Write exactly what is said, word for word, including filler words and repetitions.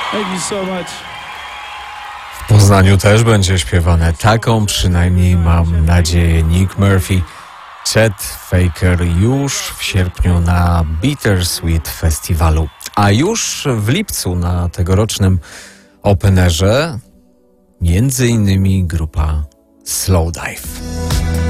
Thank you so much. W Poznaniu też będzie śpiewane. Taką przynajmniej mam nadzieję. Nick Murphy, Chet Faker już w sierpniu na Bittersweet Festiwalu. A już w lipcu na tegorocznym Openerze między innymi grupa Slowdive.